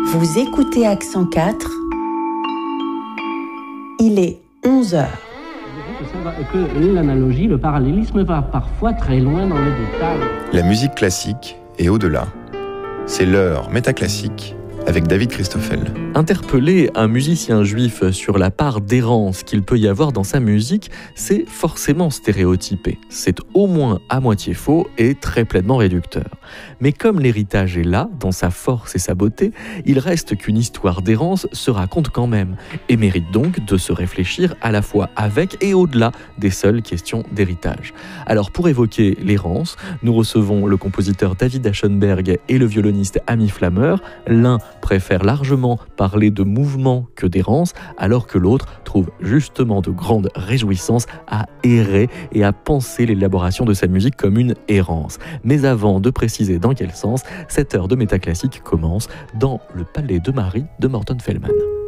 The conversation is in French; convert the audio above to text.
Vous écoutez Accent 4. Il est 11h. Que l'analogie, le parallélisme va parfois très loin dans les détails. La musique classique et au-delà. C'est l'heure métaclassique avec David Christoffel. Interpeller un musicien juif sur la part d'errance qu'il peut y avoir dans sa musique, c'est forcément stéréotypé. C'est au moins à moitié faux et très pleinement réducteur. Mais comme l'héritage est là, dans sa force et sa beauté, il reste qu'une histoire d'errance se raconte quand même, et mérite donc de se réfléchir à la fois avec et au-delà des seules questions d'héritage. Alors pour évoquer l'errance, nous recevons le compositeur David Aschenberg et le violoniste Ami Flammer. L'un préfère largement parler de mouvement que d'errance, alors que l'autre trouve justement de grandes réjouissances à errer et à penser l'élaboration de sa musique comme une errance. Mais avant de préciser dans quel sens, cette heure de métaclassique commence dans le Palais de Marie de Morton Feldman.